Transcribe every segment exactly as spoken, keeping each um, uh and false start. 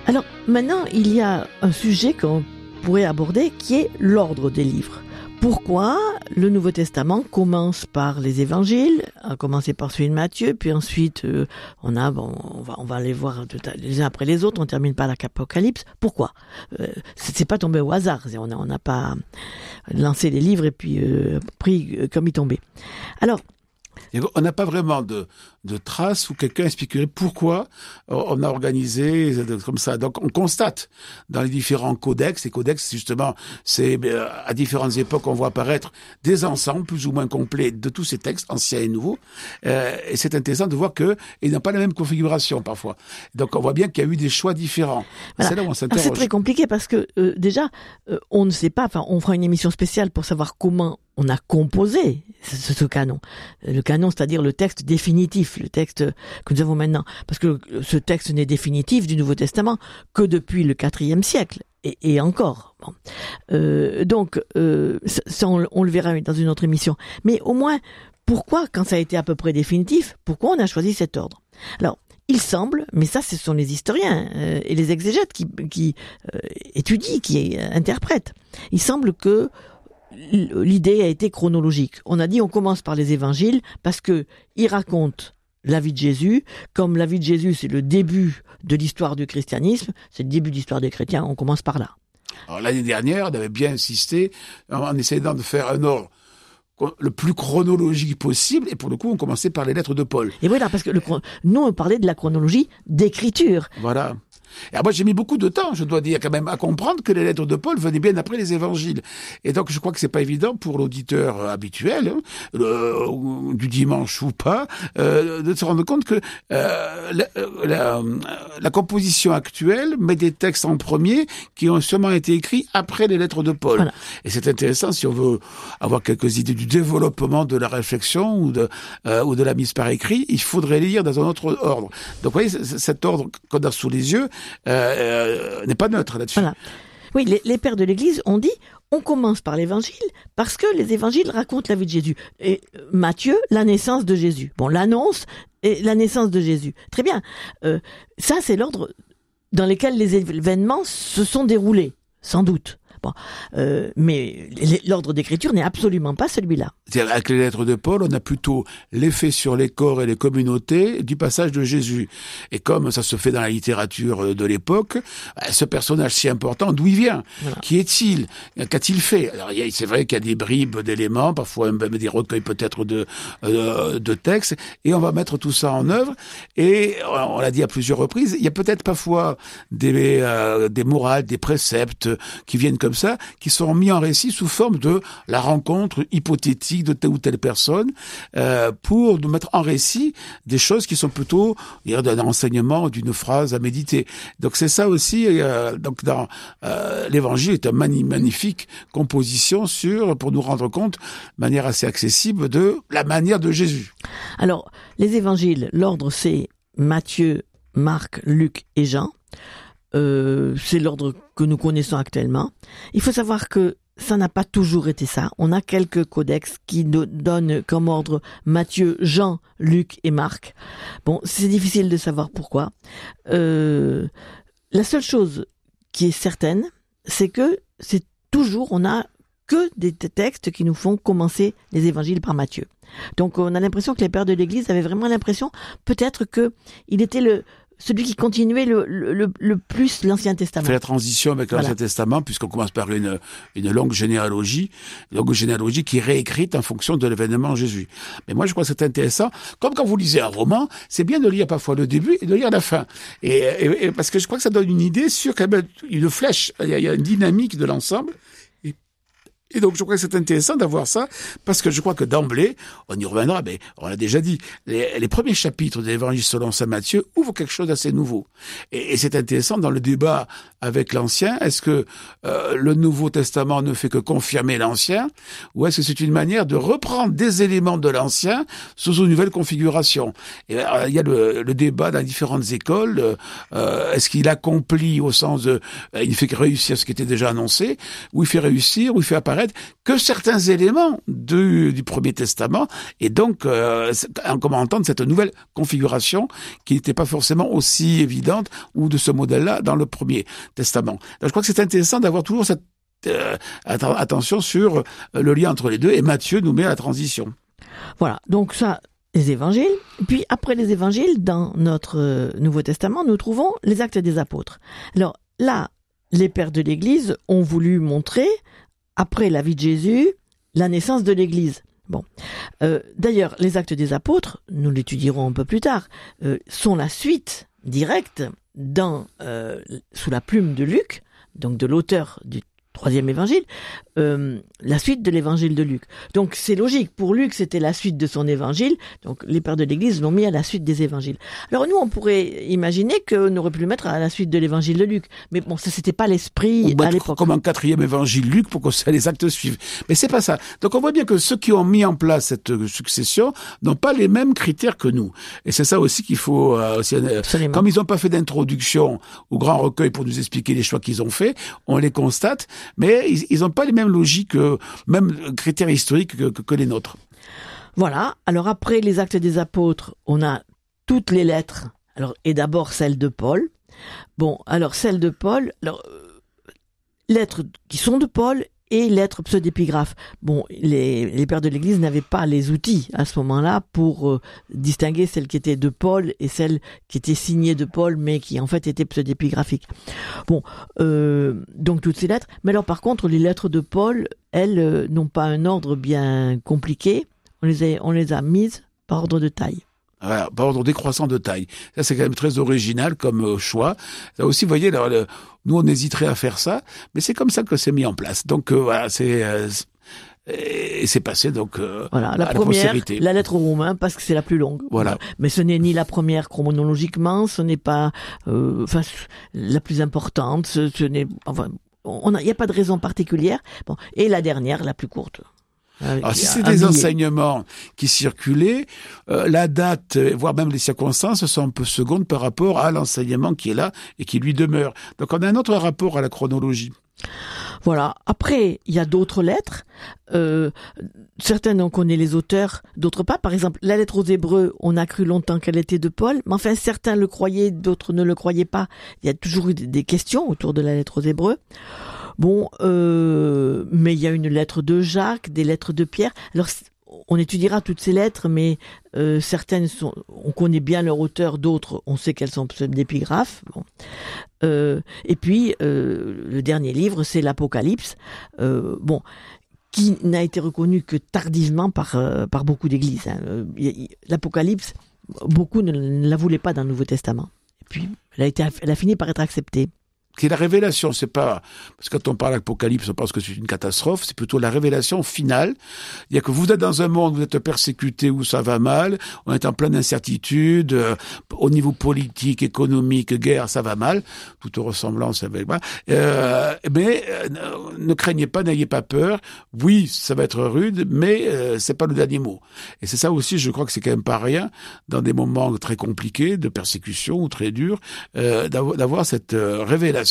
Alors maintenant, il y a un sujet qu'on pourrait aborder qui est l'ordre des livres. Pourquoi le Nouveau Testament commence par les évangiles, a commencé par celui de Matthieu, puis ensuite euh, on a, bon, on va, on va les voir tout à, les uns après les autres, on termine par l'Apocalypse. Pourquoi euh, c'est, c'est pas tombé au hasard, on n'a on n'a pas lancé les livres et puis euh, pris euh, comme ils tombaient. Alors, on n'a pas vraiment de, de traces où quelqu'un expliquerait pourquoi on a organisé comme ça. Donc, on constate dans les différents codex, et codex, justement, c'est à différentes époques, on voit apparaître des ensembles plus ou moins complets de tous ces textes, anciens et nouveaux. Euh, et c'est intéressant de voir qu'ils n'ont pas la même configuration parfois. Donc, on voit bien qu'il y a eu des choix différents. Voilà. C'est là où on s'interroge. Alors, c'est très compliqué parce que euh, déjà, euh, on ne sait pas. Enfin, on fera une émission spéciale pour savoir comment on a composé ce, ce canon. Le canon, c'est-à-dire le texte définitif, le texte que nous avons maintenant. Parce que ce texte n'est définitif du Nouveau Testament que depuis le quatrième siècle. Et, et encore. Bon. Euh, donc, euh, ça, on, on le verra dans une autre émission. Mais au moins, pourquoi, quand ça a été à peu près définitif, pourquoi on a choisi cet ordre? Alors, il semble, mais ça, ce sont les historiens euh, et les exégètes qui, qui euh, étudient, qui euh, interprètent. Il semble que l'idée a été chronologique. On a dit on commence par les évangiles parce que ils racontent la vie de Jésus. Comme la vie de Jésus, c'est le début de l'histoire du christianisme, c'est le début de l'histoire des chrétiens, on commence par là. Alors, l'année dernière, on avait bien insisté en essayant de faire un ordre le plus chronologique possible, et pour le coup, on commençait par les lettres de Paul. Et voilà, parce que le, nous, on parlait de la chronologie d'écriture. Voilà. Et alors moi, j'ai mis beaucoup de temps, je dois dire, quand même, à comprendre que les lettres de Paul venaient bien après les évangiles. Et donc, je crois que c'est pas évident pour l'auditeur habituel, hein, le, du dimanche ou pas, euh, de se rendre compte que euh, la, la, la composition actuelle met des textes en premier qui ont seulement été écrits après les lettres de Paul. Voilà. Et c'est intéressant si on veut avoir quelques idées du développement de la réflexion ou de, euh, ou de la mise par écrit, il faudrait lire dans un autre ordre. Donc, vous voyez, cet ordre qu'on a sous les yeux, Euh, euh, n'est pas neutre là-dessus. Voilà. Oui, les, les pères de l'Église ont dit on commence par l'Évangile parce que les Évangiles racontent la vie de Jésus. Et Matthieu, la naissance de Jésus. Bon, l'annonce et la naissance de Jésus. Très bien. Euh, ça, c'est l'ordre dans lequel les événements se sont déroulés, sans doute. Bon, euh, mais l'ordre d'écriture n'est absolument pas celui-là. Avec les lettres de Paul, on a plutôt l'effet sur les corps et les communautés du passage de Jésus. Et comme ça se fait dans la littérature de l'époque, ce personnage si important, d'où il vient? Voilà. Qui est-il? Qu'a-t-il fait? Alors, c'est vrai qu'il y a des bribes d'éléments, parfois même des recueils peut-être de, de, de textes, et on va mettre tout ça en œuvre. Et on l'a dit à plusieurs reprises, il y a peut-être parfois des, euh, des morales, des préceptes qui viennent comme ça, qui sont mis en récit sous forme de la rencontre hypothétique de telle ou telle personne, euh, pour nous mettre en récit des choses qui sont plutôt d'un enseignement, d'une phrase à méditer. Donc c'est ça aussi. Euh, donc dans euh, l'Évangile est une mani- magnifique composition sur pour nous rendre compte, de manière assez accessible, de la manière de Jésus. Alors les Évangiles, l'ordre c'est Matthieu, Marc, Luc et Jean. Euh, c'est l'ordre que nous connaissons actuellement. Il faut savoir que ça n'a pas toujours été ça. On a quelques codex qui nous donnent comme ordre Matthieu, Jean, Luc et Marc. Bon, c'est difficile de savoir pourquoi. Euh, la seule chose qui est certaine, c'est que c'est toujours, on a que des textes qui nous font commencer les évangiles par Matthieu. Donc on a l'impression que les pères de l'Église avaient vraiment l'impression, peut-être que il était le celui qui continuait le, le, le plus l'Ancien Testament. Fait la transition avec l'Ancien voilà. Testament, puisqu'on commence par une, une longue généalogie, une longue généalogie qui est réécrite en fonction de l'événement Jésus. Mais moi, je crois que c'est intéressant. Comme quand vous lisez un roman, c'est bien de lire parfois le début et de lire la fin. Et, et, et parce que je crois que ça donne une idée sur quand même une flèche. Il y a, il y a une dynamique de l'ensemble. Et donc, je crois que c'est intéressant d'avoir ça, parce que je crois que d'emblée, on y reviendra, mais on l'a déjà dit, les, les premiers chapitres de l'Évangile selon saint Matthieu ouvrent quelque chose d'assez nouveau. Et, et c'est intéressant dans le débat avec l'Ancien, est-ce que euh, le Nouveau Testament ne fait que confirmer l'Ancien, ou est-ce que c'est une manière de reprendre des éléments de l'Ancien sous une nouvelle configuration? Et euh, il y a le, le débat dans différentes écoles, euh, est-ce qu'il accomplit au sens de, euh, il fait réussir ce qui était déjà annoncé, ou il fait réussir, ou il fait apparaître n'interprètent que certains éléments du, du Premier Testament, et donc euh, en commentant de cette nouvelle configuration qui n'était pas forcément aussi évidente ou de ce modèle-là dans le Premier Testament. Donc je crois que c'est intéressant d'avoir toujours cette euh, attention sur le lien entre les deux, et Matthieu nous met à la transition. Voilà, donc ça, les évangiles. Puis après les évangiles, dans notre euh, Nouveau Testament, nous trouvons les Actes des Apôtres. Alors là, les pères de l'Église ont voulu montrer, après la vie de Jésus, la naissance de l'Église. Bon, euh, d'ailleurs, les Actes des Apôtres, nous l'étudierons un peu plus tard, euh, sont la suite directe dans euh, sous la plume de Luc, donc de l'auteur du troisième évangile, euh, la suite de l'évangile de Luc. Donc c'est logique, pour Luc c'était la suite de son évangile, donc les pères de l'Église l'ont mis à la suite des évangiles. Alors nous on pourrait imaginer qu'on aurait pu le mettre à la suite de l'évangile de Luc, mais bon ça c'était pas l'esprit à l'époque. Comme un quatrième évangile Luc pour que ça, les actes suivent. Mais c'est pas ça. Donc on voit bien que ceux qui ont mis en place cette succession n'ont pas les mêmes critères que nous. Et c'est ça aussi qu'il faut... Euh, aussi, euh, comme ils n'ont pas fait d'introduction au grand recueil pour nous expliquer les choix qu'ils ont faits, on les constate, mais ils n'ont pas les mêmes logiques, euh, même critères historiques que, que, que les nôtres. Voilà. Alors après les Actes des Apôtres, on a toutes les lettres. Alors et d'abord celle de Paul. Bon, alors celle de Paul, alors euh, lettres qui sont de Paul et lettres pseudépigraphes. Bon, les, les pères de l'Église n'avaient pas les outils à ce moment-là pour euh, distinguer celles qui étaient de Paul et celles qui étaient signées de Paul mais qui en fait étaient pseudépigraphiques. Bon, euh, donc toutes ces lettres. Mais alors par contre, les lettres de Paul, elles euh, n'ont pas un ordre bien compliqué. On les a, on les a mises par ordre de taille. Voilà, par ordre décroissant de taille. Ça, c'est quand même très original comme euh, choix. Là aussi, vous voyez, là, le, nous, on hésiterait à faire ça, mais c'est comme ça que c'est mis en place. Donc, euh, voilà, c'est... Euh, et c'est passé, donc, euh, voilà, la à première, la postérité. La lettre aux Romains, parce que c'est la plus longue. Voilà. Mais ce n'est ni la première chronologiquement, ce n'est pas euh, enfin, la plus importante, ce, ce n'est... Enfin, il n'y a, a pas de raison particulière. Bon, et la dernière, la plus courte. Alors, si c'est des enseignements qui circulaient, euh, la date, voire même les circonstances, sont un peu secondes par rapport à l'enseignement qui est là et qui lui demeure. Donc, on a un autre rapport à la chronologie. Voilà. Après, il y a d'autres lettres. Euh, certaines, on connaît les auteurs, d'autres pas. Par exemple, la lettre aux Hébreux, on a cru longtemps qu'elle était de Paul, mais enfin, certains le croyaient, d'autres ne le croyaient pas. Il y a toujours eu des questions autour de la lettre aux Hébreux. Bon, euh, mais il y a une lettre de Jacques, des lettres de Pierre. Alors, on étudiera toutes ces lettres, mais euh, certaines sont, on connaît bien leur auteur, d'autres, on sait qu'elles sont pseudépigraphes. Bon. Euh, et puis, euh, le dernier livre, c'est l'Apocalypse. Euh, bon, qui n'a été reconnu que tardivement par euh, par beaucoup d'églises. Hein. L'Apocalypse, beaucoup ne, ne la voulaient pas dans le Nouveau Testament. Et puis, elle a été, elle a fini par être acceptée. Qui est la révélation, c'est pas, parce que quand on parle d'Apocalypse, on pense que c'est une catastrophe, c'est plutôt la révélation finale. Il y a que vous êtes dans un monde où vous êtes persécuté, où ça va mal, on est en pleine incertitude, euh, au niveau politique, économique, guerre, ça va mal, toute ressemblance avec moi. Euh, mais euh, ne craignez pas, n'ayez pas peur. Oui, ça va être rude, mais euh, c'est pas le dernier mot. Et c'est ça aussi, je crois que c'est quand même pas rien, dans des moments très compliqués, de persécution ou très durs, euh, d'avoir, d'avoir cette euh, révélation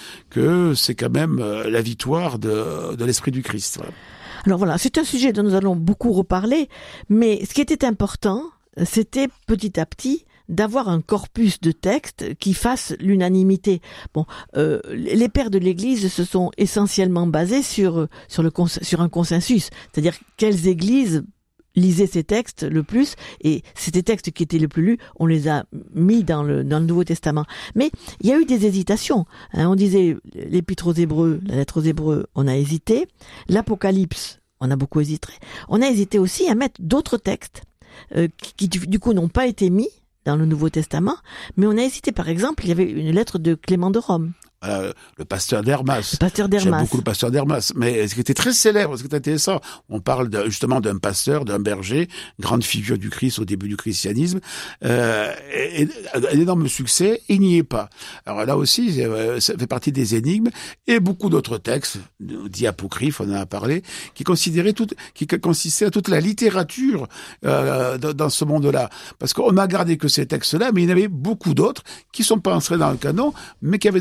que c'est quand même euh, la victoire de, de l'Esprit du Christ. Voilà. Alors voilà, c'est un sujet dont nous allons beaucoup reparler, mais ce qui était important, c'était petit à petit d'avoir un corpus de textes qui fasse l'unanimité. Bon, euh, les pères de l'Église se sont essentiellement basés sur sur le sur un consensus, c'est-à-dire quelles églises lisaient ces textes le plus, et ces textes qui étaient le plus lus, on les a mis dans le dans le Nouveau Testament. Mais il y a eu des hésitations. Hein, on disait l'Épître aux Hébreux, la lettre aux Hébreux, on a hésité. L'Apocalypse, on a beaucoup hésité. On a hésité aussi à mettre d'autres textes euh, qui, qui du coup n'ont pas été mis dans le Nouveau Testament, mais on a hésité. Par exemple, il y avait une lettre de Clément de Rome. Euh, le pasteur d'Hermas. Le pasteur d'Hermas. J'aime beaucoup le pasteur d'Hermas. Mais ce qui était très célèbre, ce qui est intéressant, on parle de, justement d'un pasteur, d'un berger, grande figure du Christ au début du christianisme, euh, et, et, un énorme succès, il n'y est pas. Alors là aussi, euh, ça fait partie des énigmes, et beaucoup d'autres textes, dits apocryphes, on en a parlé, qui considéraient tout, qui consistaient à toute la littérature euh, dans, dans ce monde-là. Parce qu'on a gardé que ces textes-là, mais il y en avait beaucoup d'autres qui sont pas entrés dans le canon, mais qui avaient de l'importance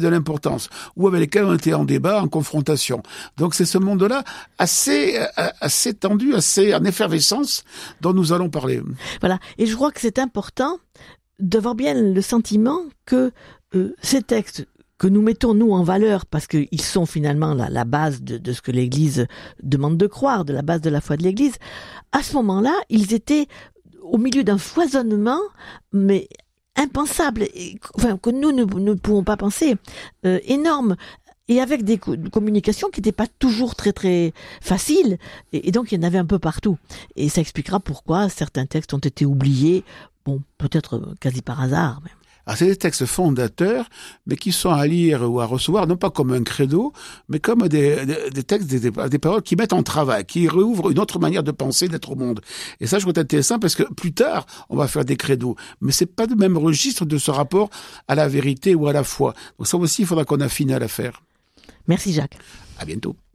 importance, ou avec lesquels on était en débat, en confrontation. Donc c'est ce monde-là assez, assez tendu, assez en effervescence dont nous allons parler. Voilà. Et je crois que c'est important d'avoir bien le sentiment que euh, ces textes que nous mettons, nous, en valeur, parce qu'ils sont finalement la, la base de, de ce que l'Église demande de croire, de la base de la foi de l'Église, à ce moment-là, ils étaient au milieu d'un foisonnement, mais impensable, et, enfin, que nous ne, ne pouvons pas penser, euh, énorme, et avec des co- communications qui n'étaient pas toujours très très faciles, et, et donc il y en avait un peu partout. Et ça expliquera pourquoi certains textes ont été oubliés, bon, peut-être quasi par hasard, mais... Alors, c'est des textes fondateurs, mais qui sont à lire ou à recevoir, non pas comme un credo, mais comme des, des, des textes, des, des paroles qui mettent en travail, qui réouvrent une autre manière de penser, d'être au monde. Et ça, je trouve intéressant parce que plus tard, on va faire des credos. Mais c'est pas le même registre de ce rapport à la vérité ou à la foi. Donc ça aussi, il faudra qu'on affine à l'affaire. Merci Jacques. À bientôt.